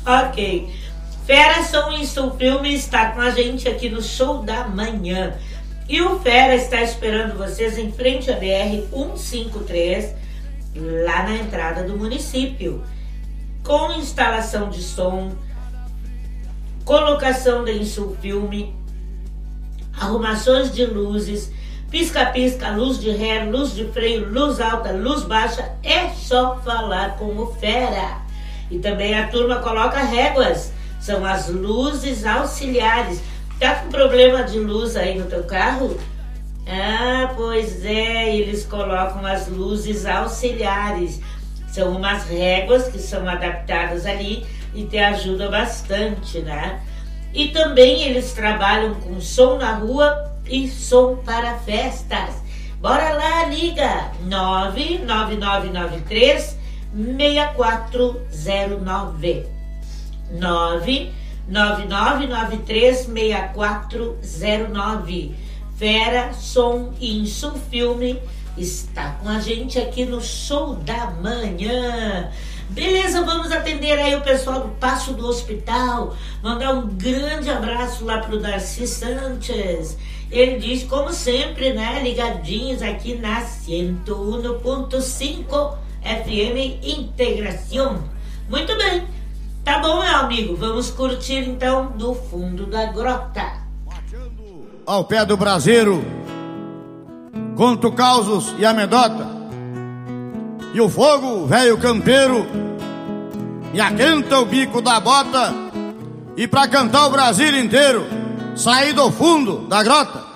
Ok. Fera Som e Sul Filme está com a gente aqui no Show da Manhã. E o Fera está esperando vocês em frente à BR-153, lá na entrada do município. Com instalação de som, colocação da Insulfilme, arrumações de luzes, pisca-pisca, luz de ré, luz de freio, luz alta, luz baixa, é só falar com o Fera. E também a turma coloca réguas, são as luzes auxiliares. Tá com problema de luz aí no teu carro? Ah, pois é, eles colocam as luzes auxiliares. São umas réguas que são adaptadas ali e te ajudam bastante, né? E também eles trabalham com som na rua e som para festas. Bora lá, liga 99993 6409 99993 Fera Som e Insulfilme está com a gente aqui no Show da Manhã. Beleza, vamos atender aí o pessoal do Passo do Hospital. Mandar um grande abraço lá pro Darcy Sanches. Ele diz, como sempre, né, ligadinhos aqui na 101.5 FM Integração. Muito bem, tá bom, meu amigo, vamos curtir então do fundo da grota. Ao pé do braseiro, conto causos e amedota, e o fogo, velho campeiro, me aquenta o bico da bota, e pra cantar o Brasil inteiro, saí do fundo da grota.